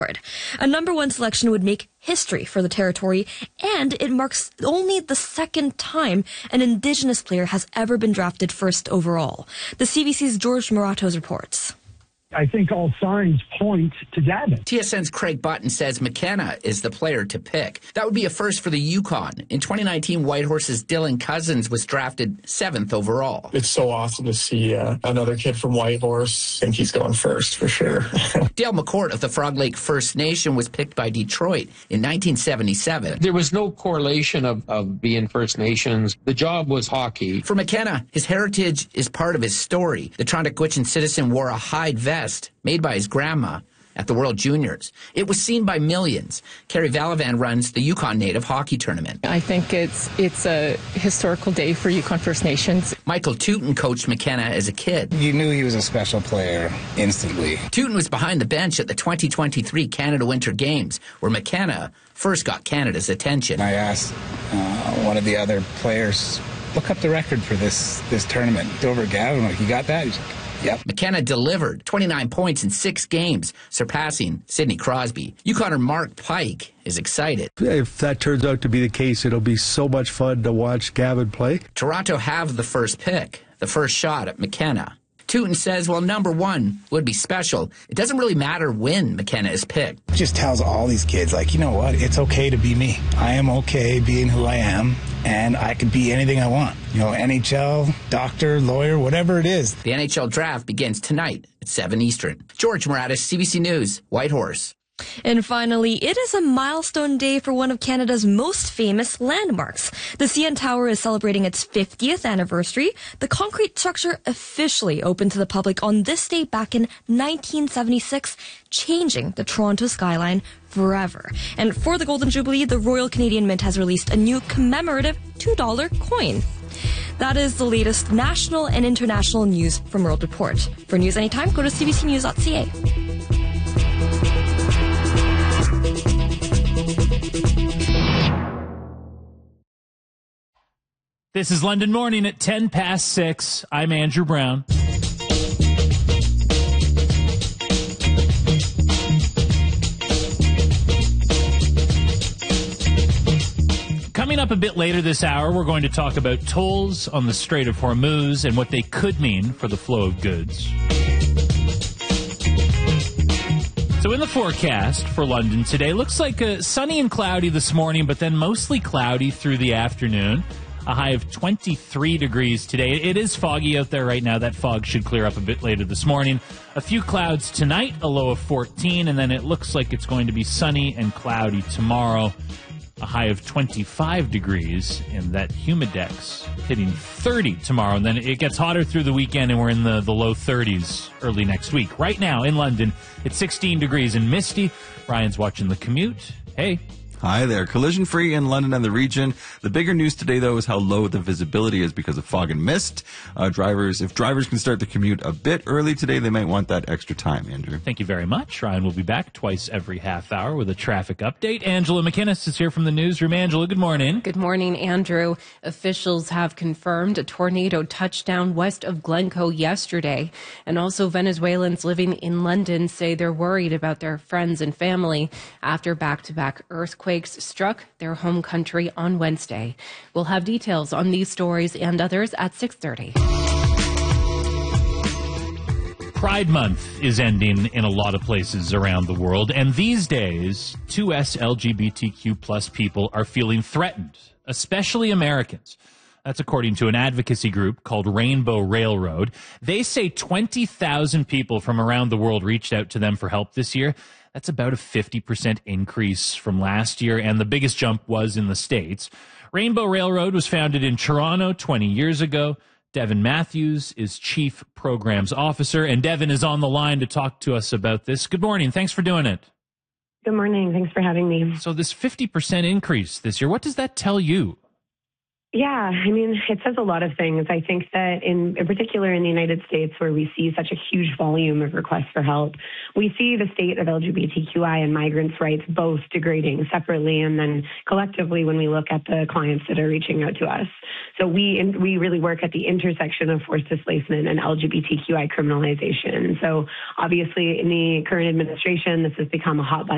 A number one selection would make history for the territory, and it marks only the second time an Indigenous player has ever been drafted first overall. The CBC's George Moratos reports. I think all signs point to Gavin. TSN's Craig Button says McKenna is the player to pick. That would be a first for the Yukon. In 2019, Whitehorse's Dylan Cousins was drafted 7th overall. It's so awesome to see another kid from Whitehorse. I think he's going first for sure. Dale McCourt of the Frog Lake First Nation was picked by Detroit in 1977. There was no correlation of being First Nations. The job was hockey. For McKenna, his heritage is part of his story. The Trondequitchin citizen wore a hide vest made by his grandma at the World Juniors. It was seen by millions. Carrie Valavan runs the Yukon Native Hockey Tournament. I think it's a historical day for Yukon First Nations. Michael Tooten coached McKenna as a kid. You knew he was a special player instantly. Tooten was behind the bench at the 2023 Canada Winter Games, where McKenna first got Canada's attention. I asked one of the other players, look up the record for this tournament. Dover Gavin, like, you got that? He's like, yep. McKenna delivered 29 points in 6 games, surpassing Sidney Crosby. Yukoner Mark Pike is excited. If that turns out to be the case, it'll be so much fun to watch Gavin play. Toronto have the first pick, the first shot at McKenna. Tooten says, well, number one would be special. It doesn't really matter when McKenna is picked. It just tells all these kids, like, you know what? It's okay to be me. I am okay being who I am, and I can be anything I want. You know, NHL, doctor, lawyer, whatever it is. The NHL draft begins tonight at 7 Eastern. George Moratis, CBC News, Whitehorse. And finally, it is a milestone day for one of Canada's most famous landmarks. The CN Tower is celebrating its 50th anniversary. The concrete structure officially opened to the public on this day back in 1976, changing the Toronto skyline forever. And for the Golden Jubilee, the Royal Canadian Mint has released a new commemorative $2 coin. That is the latest national and international news from World Report. For news anytime, go to cbcnews.ca. This is London Morning at 10 past 6. I'm Andrew Brown. Coming up a bit later this hour, we're going to talk about tolls on the Strait of Hormuz and what they could mean for the flow of goods. So in the forecast for London today, looks like sunny and cloudy this morning, but then mostly cloudy through the afternoon. A high of 23 degrees today. It is foggy out there right now. That fog should clear up a bit later this morning. A few clouds tonight, a low of 14, and then it looks like it's going to be sunny and cloudy tomorrow. A high of 25 degrees, and that humidex hitting 30 tomorrow. And then it gets hotter through the weekend, and we're in the low 30s early next week. Right now in London, it's 16 degrees and misty. Ryan's watching the commute. Hey. Hi there. Collision free in London and the region. The bigger news today, though, is how low the visibility is because of fog and mist. If drivers can start the commute a bit early today, they might want that extra time, Andrew. Thank you very much. Ryan will be back twice every half hour with a traffic update. Angela McInnes is here from the newsroom. Angela, good morning. Good morning, Andrew. Officials have confirmed a tornado touchdown west of Glencoe yesterday. And also Venezuelans living in London say they're worried about their friends and family after back-to-back earthquakes struck their home country on Wednesday. We'll have details on these stories and others at 6:30. Pride Month is ending in a lot of places around the world, and these days, 2S LGBTQ plus people are feeling threatened, especially Americans. That's according to an advocacy group called Rainbow Railroad. They say 20,000 people from around the world reached out to them for help this year. That's about a 50% increase from last year, and the biggest jump was in the States. Rainbow Railroad was founded in Toronto 20 years ago. Devin Matthews is Chief Programs Officer, and Devin is on the line to talk to us about this. Good morning. Thanks for doing it. Good morning. Thanks for having me. So this 50% increase this year, what does that tell you? Yeah, I mean, it says a lot of things. I think that in particular in the United States, where we see such a huge volume of requests for help, we see the state of LGBTQI and migrants' rights both degrading separately and then collectively when we look at the clients that are reaching out to us. So we really work at the intersection of forced displacement and LGBTQI criminalization. So obviously in the current administration, this has become a hot button